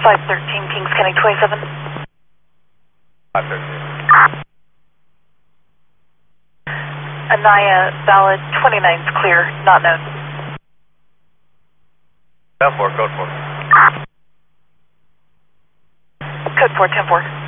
513 Kings County 27. 513. Anaya valid 29's clear, not known. 10-4, code 4. Code 4, 10-4.